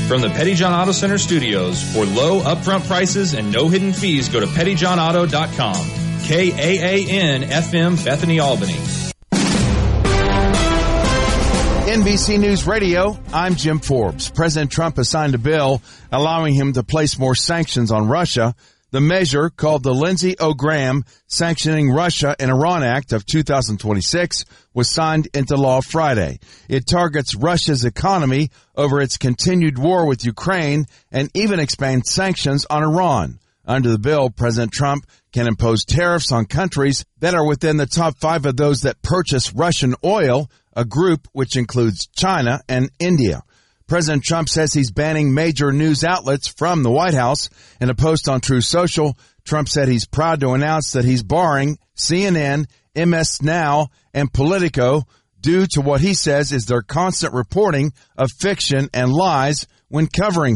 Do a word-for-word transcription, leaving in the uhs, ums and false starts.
From the Petty John Auto Center studios, for low upfront prices and no hidden fees, go to petty john auto dot com. K A A N F M, Bethany, Albany. N B C News Radio, I'm Jim Forbes. President Trump has signed a bill allowing him to place more sanctions on Russia. The measure, called the Lindsey O. Graham Sanctioning Russia and Iran Act of two thousand twenty-six, was signed into law Friday. It targets Russia's economy over its continued war with Ukraine and even expands sanctions on Iran. Under the bill, President Trump can impose tariffs on countries that are within the top five of those that purchase Russian oil, a group which includes China and India. President Trump says he's banning major news outlets from the White House. In a post on Truth Social, Trump said he's proud to announce that he's barring C N N, M S Now, and Politico due to what he says is their constant reporting of fiction and lies when covering